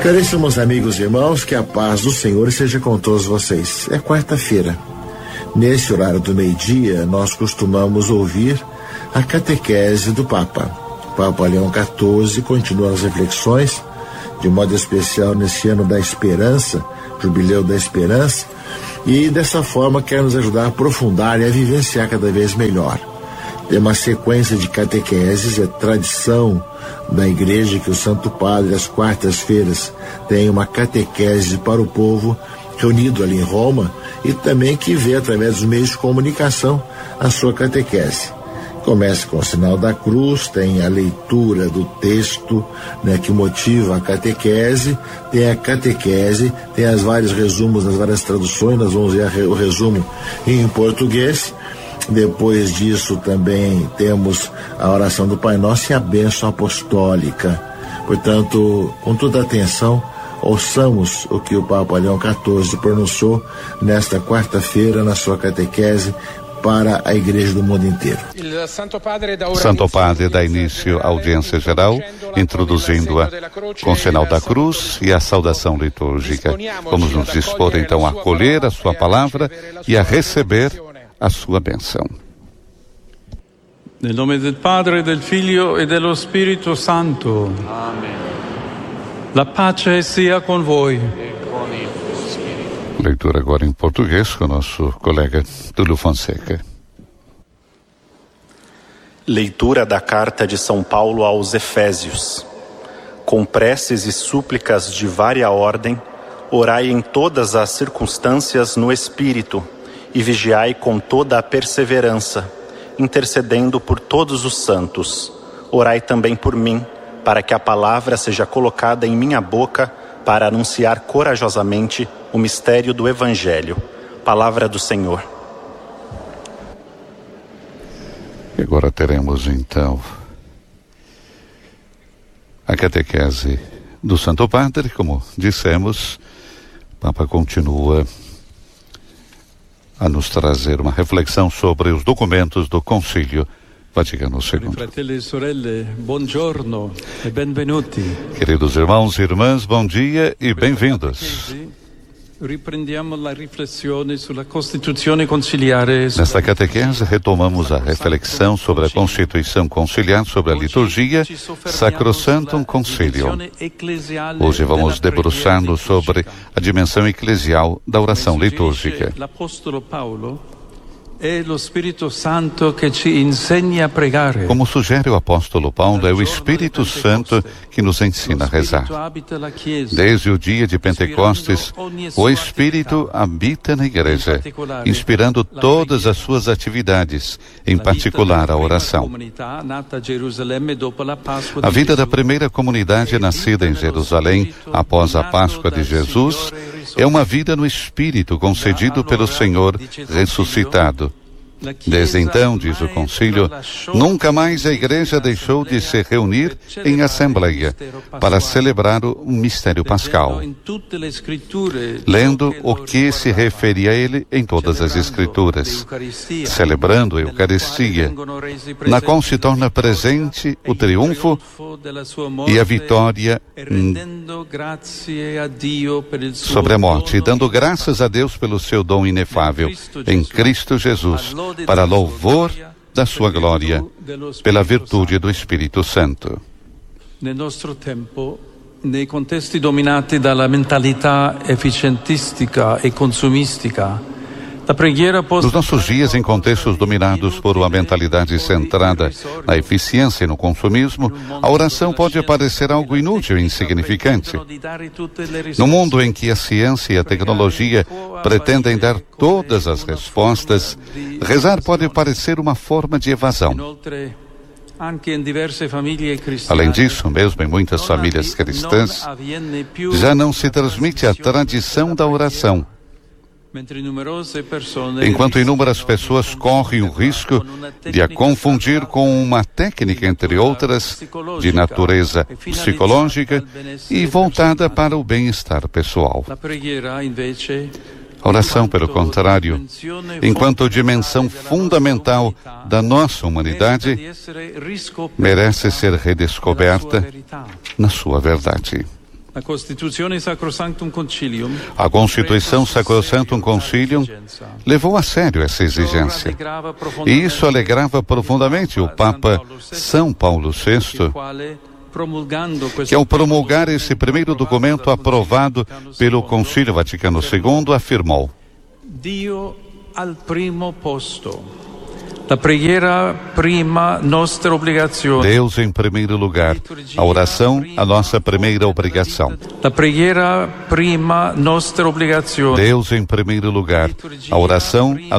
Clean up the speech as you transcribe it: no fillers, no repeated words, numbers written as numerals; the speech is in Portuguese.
Caríssimos amigos e irmãos, que a paz do Senhor esteja com todos vocês. É quarta-feira. Nesse horário do meio-dia, nós costumamos ouvir a catequese do Papa. O Papa Leão XIV continua as reflexões, de modo especial nesse ano da esperança, Jubileu da Esperança, e dessa forma quer nos ajudar a aprofundar e a vivenciar cada vez melhor. Tem uma sequência de catequeses, é tradição da igreja que o Santo Padre, às quartas-feiras, tem uma catequese para o povo reunido ali em Roma e também que vê através dos meios de comunicação a sua catequese. Começa com o sinal da cruz, tem a leitura do texto, que motiva a catequese, tem as vários resumos nas várias traduções, nós vamos ver o resumo em português. Depois disso também temos a oração do Pai Nosso e a bênção apostólica. Portanto, com toda atenção, ouçamos o que o Papa Leão XIV pronunciou nesta quarta-feira na sua catequese para a igreja do mundo inteiro. Santo Padre dá início à audiência geral, introduzindo-a com o sinal da cruz e a saudação litúrgica. Vamos nos dispor então a acolher a sua palavra e a receber a sua bênção. Nel nome del Padre, del Figlio e dello Spirito Santo. Amém. La pace sia con voi. Leitura agora em português com o nosso colega Túlio Fonseca. Leitura da carta de São Paulo aos Efésios. Com preces e súplicas de vária ordem, orai em todas as circunstâncias no Espírito e vigiai com toda a perseverança, intercedendo por todos os santos. Orai também por mim, para que a palavra seja colocada em minha boca para anunciar corajosamente o mistério do Evangelho. Palavra do Senhor. E agora teremos então a catequese do Santo Padre. Como dissemos, o Papa continua a nos trazer uma reflexão sobre os documentos do Concílio Vaticano II. Fratelli e sorelle, buongiorno e benvenuti. Queridos irmãos e irmãs, bom dia e bem-vindos. Riprendiamo la riflessione sulla Costituzione conciliare. Nesta catequese retomamos a reflexão sobre a Constituição Conciliar sobre a liturgia Sacrosanctum Concilium. Hoje vamos debruçar-nos sobre a dimensão eclesial da oração litúrgica. Como sugere o apóstolo Paulo, é o Espírito Santo que nos ensina a rezar. Desde o dia de Pentecostes, o Espírito habita na igreja, inspirando todas as suas atividades, em particular a oração. A vida da primeira comunidade nascida em Jerusalém, após a Páscoa de Jesus, é uma vida no Espírito concedido pelo Senhor ressuscitado. Desde então, diz o concílio, nunca mais a igreja deixou de se reunir em assembleia para celebrar o mistério pascal, lendo o que se refere a ele em todas as escrituras, celebrando a Eucaristia, na qual se torna presente o triunfo e a vitória sobre a morte, e dando graças a Deus pelo seu dom inefável em Cristo Jesus, para louvor da sua glória, pela virtude do Espírito Santo. Nel nostro tempo, nei contesti dominati dalla mentalità efficientistica e consumistica, nos nossos dias, em contextos dominados por uma mentalidade centrada na eficiência e no consumismo, a oração pode parecer algo inútil e insignificante. No mundo em que a ciência e a tecnologia pretendem dar todas as respostas, rezar pode parecer uma forma de evasão. Além disso, mesmo em muitas famílias cristãs, já não se transmite a tradição da oração, enquanto inúmeras pessoas correm o risco de a confundir com uma técnica, entre outras, de natureza psicológica e voltada para o bem-estar pessoal. A oração, pelo contrário, enquanto dimensão fundamental da nossa humanidade, merece ser redescoberta na sua verdade. A Constituição Sacrosanctum Concilium levou a sério essa exigência. E isso alegrava profundamente o Papa São Paulo VI, que ao promulgar esse primeiro documento aprovado pelo Concílio Vaticano II, afirmou: Dio al primo posto. La preghiera prima nostra obrigazione. Deus em primeiro lugar, a oração a nossa primeira obrigação. La preghiera prima nostra obrigazione. Deus em primeiro lugar, a oração a